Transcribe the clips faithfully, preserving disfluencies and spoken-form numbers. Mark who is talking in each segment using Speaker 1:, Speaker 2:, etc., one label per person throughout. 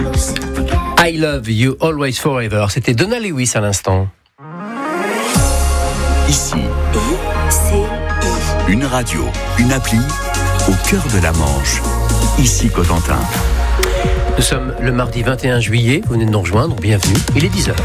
Speaker 1: I Love You Always Forever. C'était Donna Lewis à l'instant.
Speaker 2: Ici,
Speaker 3: I C I.
Speaker 2: une radio, une appli au cœur de la Manche. Ici Cotentin.
Speaker 1: Nous sommes le mardi vingt et un juillet. Vous venez de nous rejoindre. Bienvenue. Il est dix heures.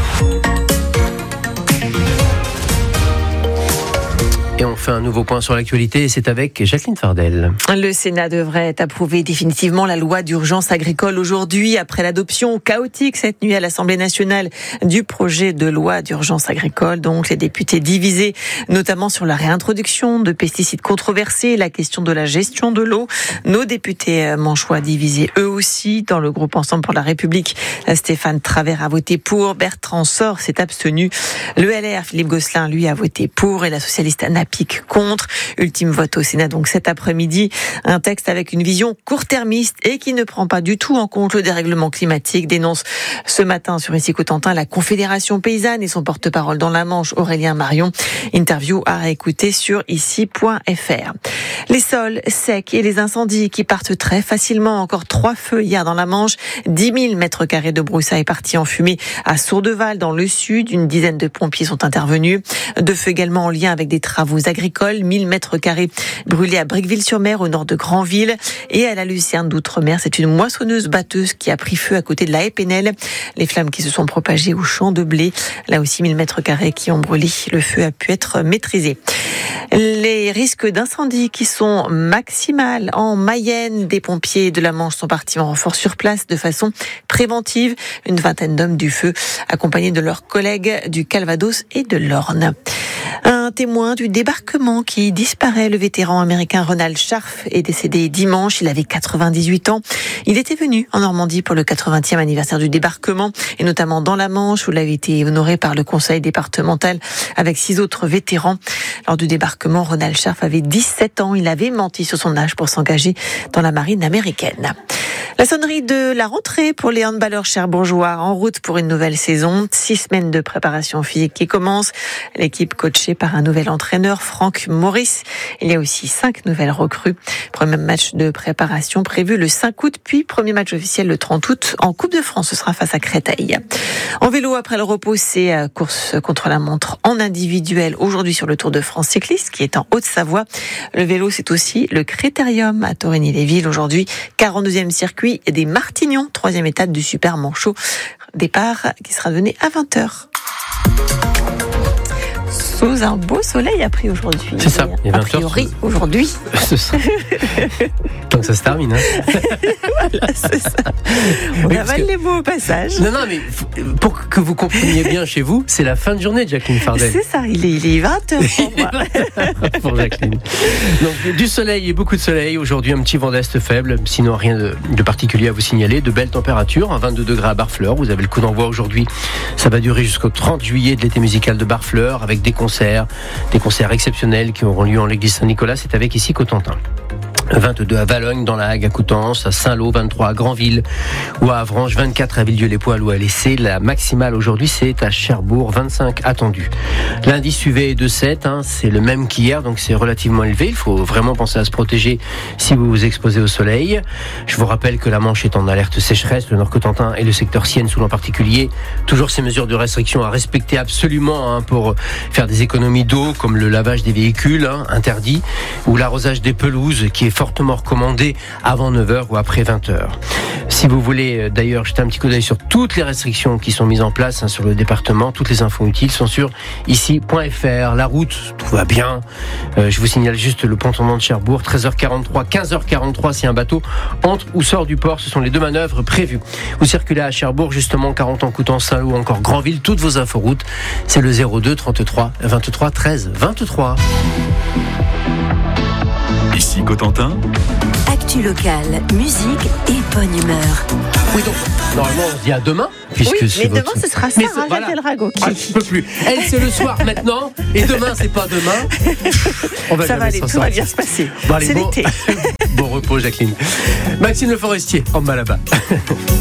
Speaker 1: Et on fait un nouveau point sur l'actualité et c'est avec Jacqueline Fardel.
Speaker 4: Le Sénat devrait approuver définitivement la loi d'urgence agricole aujourd'hui après l'adoption chaotique cette nuit à l'Assemblée nationale du projet de loi d'urgence agricole. Donc les députés divisés notamment sur la réintroduction de pesticides controversés, la question de la gestion de l'eau. Nos députés manchois divisés eux aussi dans le groupe Ensemble pour la République. Stéphane Travert a voté pour, Bertrand Sors s'est abstenu. Le L R, Philippe Gosselin, lui, a voté pour et la socialiste Anna Pique contre. Ultime vote au Sénat donc cet après-midi. Un texte avec une vision court-termiste et qui ne prend pas du tout en compte le dérèglement climatique, dénonce ce matin sur Ici Cotentin la Confédération paysanne et son porte-parole dans la Manche, Aurélien Marion. Interview à réécouter sur ici point f r. Les sols secs et les incendies qui partent très facilement. Encore trois feux hier dans la Manche. dix mille mètres carrés de broussailles partis en fumée à Sourdeval dans le sud. Une dizaine de pompiers sont intervenus. Deux feux également en lien avec des travaux agricoles. mille mètres carrés brûlés à Briqueville-sur-Mer au nord de Granville. Et à la Lucerne d'Outre-mer, c'est une moissonneuse batteuse qui a pris feu à côté de la Épinel. Les flammes qui se sont propagées au champ de blé. Là aussi, mille mètres carrés qui ont brûlé. Le feu a pu être maîtrisé. Les risques d'incendie qui sont maximales en Mayenne. Des pompiers de la Manche sont partis en renfort sur place de façon préventive. Une vingtaine d'hommes du feu accompagnés de leurs collègues du Calvados et de l'Orne. Un témoin du débarquement qui disparaît, le vétéran américain Ronald Scharf est décédé dimanche. Il avait quatre-vingt-dix-huit ans. Il était venu en Normandie pour le quatre-vingtième anniversaire du débarquement et notamment dans la Manche où il avait été honoré par le conseil départemental avec six autres vétérans. Lors du débarquement, Ronald Scharf avait dix-sept ans. Il avait menti sur son âge pour s'engager dans la marine américaine. La sonnerie de la rentrée pour les handballeurs cherbourgeois en route pour une nouvelle saison. Six semaines de préparation physique qui commencent. L'équipe coachée par un nouvel entraîneur, Franck Maurice. Il y a aussi cinq nouvelles recrues. Premier match de préparation prévu le cinq août, puis premier match officiel le trente août en Coupe de France. Ce sera face à Créteil. En vélo, après le repos, c'est course contre la montre en individuel aujourd'hui sur le Tour de France cycliste qui est en Haute-Savoie. Le vélo, c'est aussi le Critérium à Torigny-les-Villes aujourd'hui. quarante-deuxième circuit et des Martignons, troisième étape du Super Manchot. Départ qui sera donné à vingt heures. Sous un beau soleil a pris aujourd'hui.
Speaker 1: C'est ça.
Speaker 4: Et a priori, aujourd'hui.
Speaker 1: Tant que ça se termine. Hein.
Speaker 4: Voilà, c'est ça. On oui, avale que... les mots au passage.
Speaker 1: Non, non, mais pour que vous compreniez bien chez vous, c'est la fin de journée, Jacqueline Fardel.
Speaker 4: C'est ça, il est, il est vingt heures pour moi.
Speaker 1: Pour Jacqueline. Donc, du soleil et beaucoup de soleil. Aujourd'hui, un petit vent d'est faible, sinon rien de, de particulier à vous signaler. De belles températures, hein, vingt-deux degrés à Barfleur. Vous avez le coup d'envoi aujourd'hui. Ça va durer jusqu'au trente juillet de l'été musical de Barfleur avec des concerts, des concerts exceptionnels qui auront lieu en l'église Saint-Nicolas. C'est avec ici Cotentin. vingt-deux à Valogne, dans la Hague, à Coutances, à Saint-Lô, vingt-trois à Granville ou à Avranches, vingt-quatre à Villedieu-les-Poix ou à Lessé. La maximale aujourd'hui, c'est à Cherbourg, vingt-cinq attendus. L'indice U V est de sept, hein, c'est le même qu'hier, donc c'est relativement élevé. Il faut vraiment penser à se protéger si vous vous exposez au soleil. Je vous rappelle que la Manche est en alerte sécheresse, le Nord-Cotentin et le secteur Sienne-Soul en particulier. Toujours ces mesures de restriction à respecter absolument hein, pour faire des économies d'eau, comme le lavage des véhicules, hein, interdit, ou l'arrosage des pelouses, qui est fortement recommandé avant neuf heures ou après vingt heures. Si vous voulez d'ailleurs jeter un petit coup d'œil sur toutes les restrictions qui sont mises en place hein, sur le département, toutes les infos utiles sont sur ici point f r. La route, tout va bien. Euh, je vous signale juste le pont tournant de Cherbourg, treize heures quarante-trois, quinze heures quarante-trois si un bateau entre ou sort du port. Ce sont les deux manœuvres prévues. Vous circulez à Cherbourg, justement, quarante en Coutances, Saint-Lô, encore Granville. Toutes vos inforoutes, c'est le zéro deux trente-trois vingt-trois treize vingt-trois.
Speaker 2: Ici Cotentin.
Speaker 3: Actu locale, musique et bonne humeur.
Speaker 1: Oui, donc, normalement, on se dit à demain.
Speaker 4: Puisque oui, mais
Speaker 1: votre...
Speaker 4: demain, ce sera Sarah Jacques voilà. Delrago qui...
Speaker 1: Ah, je peux plus. Elle, c'est le soir maintenant, et demain, c'est pas demain. On va
Speaker 4: ça va aller, tout va bien se passer.
Speaker 1: Bon, allez,
Speaker 4: c'est
Speaker 1: bon...
Speaker 4: l'été.
Speaker 1: Bon repos, Jacqueline. Maxime Le Forestier, en bas là-bas.